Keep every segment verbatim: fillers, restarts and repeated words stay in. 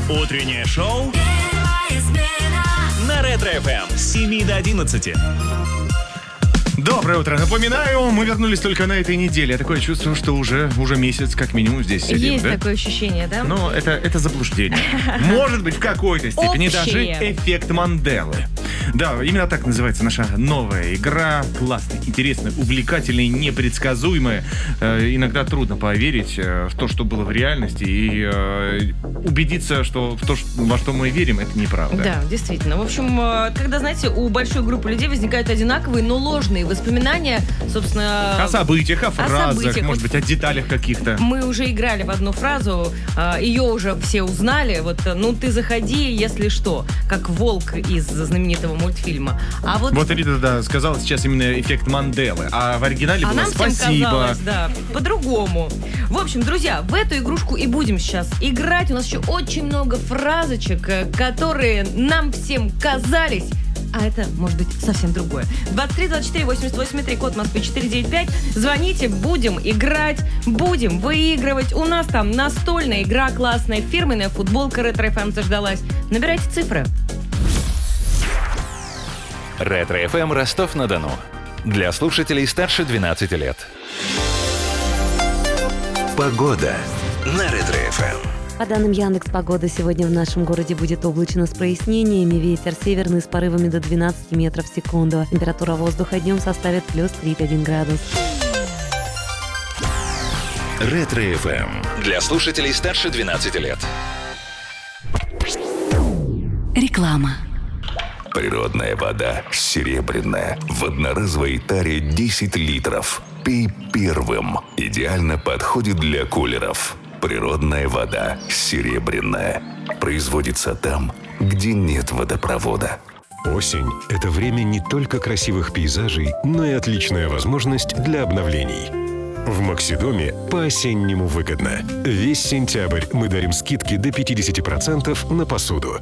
Утреннее шоу на Ретро-эф эм с семи до одиннадцати. Доброе утро. Напоминаю, мы вернулись только на этой неделе. Такое чувство, что уже, уже месяц как минимум здесь сидим. Есть да? такое ощущение, да? Но это, это заблуждение. Может быть, в какой-то степени Общее. даже эффект Манделы. Да, именно так называется наша новая игра. Классная, интересная, увлекательная, непредсказуемая. Э, иногда трудно поверить э, в то, что было в реальности, и э, убедиться, что в то, что, во что мы верим, это неправда. Да, действительно. В общем, э, когда, знаете, у большой группы людей возникают одинаковые, но ложные воспоминания, собственно... О событиях, о фразах, событиях. может быть, о деталях каких-то. Мы уже играли в одну фразу, э, ее уже все узнали. Вот, э, ну ты заходи, если что, как волк из знаменитого мультфильма. А вот... Вот Рита, да, сказала сейчас именно эффект Манделы. А в оригинале А было нам всем «спасибо». казалось, да, по-другому. В общем, друзья, в эту игрушку и будем сейчас играть. У нас еще очень много фразочек, э, которые нам всем казались. А это может быть совсем другое. двадцать три двадцать четыре восемьдесят восемь три, код Москвы четыре девять пять. Звоните, будем играть, будем выигрывать. У нас там настольная игра классная, фирменная футболка Ретро-эф эм заждалась. Набирайте цифры. Ретро-эф эм Ростов-на-Дону. Для слушателей старше двенадцати лет. Погода на Ретро-эф эм. По данным Яндекс.Погоды, сегодня в нашем городе будет облачно с прояснениями. Ветер северный с порывами до двенадцати метров в секунду. Температура воздуха днем составит плюс тридцать один градус. Ретро-эф эм. Для слушателей старше двенадцати лет. Реклама. Природная вода, серебряная, в одноразовой таре десять литров. Пей первым. Идеально подходит для кулеров. Природная вода, серебряная. Производится там, где нет водопровода. Осень – это время не только красивых пейзажей, но и отличная возможность для обновлений. В Максидоме по-осеннему выгодно. Весь сентябрь мы дарим скидки до пятьдесят процентов на посуду.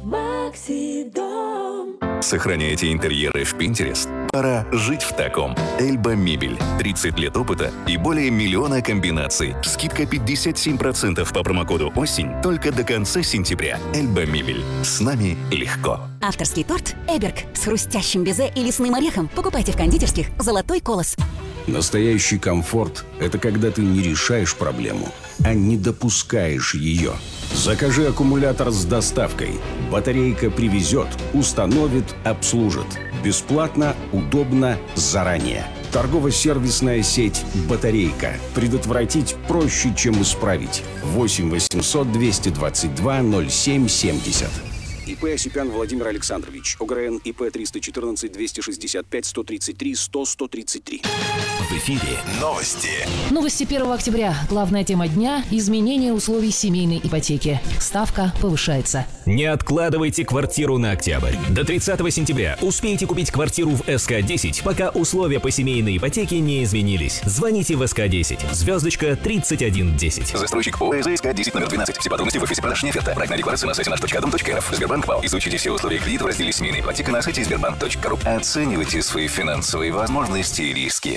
Сохраняйте интерьеры в Pinterest? Пора жить в таком. Эльба Мебель. тридцать лет опыта и более миллиона комбинаций. Скидка пятьдесят семь процентов по промокоду «Осень» только до конца сентября. Эльба Мебель. С нами легко. Авторский торт «Эберг» с хрустящим безе и лесным орехом. Покупайте в кондитерских «Золотой колос». Настоящий комфорт – это когда ты не решаешь проблему, а не допускаешь ее. Закажи аккумулятор с доставкой. Батарейка привезет, установит, обслужит. Бесплатно, удобно, заранее. Торгово-сервисная сеть «Батарейка». Предотвратить проще, чем исправить. восемь восемьсот двести двадцать два ноль семь семьдесят. ИП Осипян Владимир Александрович. ОГРН ИП триста четырнадцать двести шестьдесят пять сто тридцать три сто сто тридцать три. В эфире новости. Новости первого октября. Главная тема дня – изменение условий семейной ипотеки. Ставка повышается. Не откладывайте квартиру на октябрь. До тридцатого сентября успейте купить квартиру в эс ка десять, пока условия по семейной ипотеке не изменились. Звоните в эс ка десять. Звездочка тридцать один десять. Застройщик ООО эс ка десять номер двенадцать. Все подробности в офисе продаж оферта. Проектная декларация на сайте наш точка дом точка рф. Сбербанк ВАЛ. Изучите все условия кредита в разделе «Семейная ипотека» на сайте сбербанк точка ру. Оценивайте свои финансовые возможности и риски.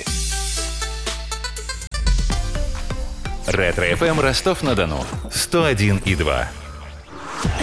Ретро-эф эм Ростов-на-Дону. сто один и два.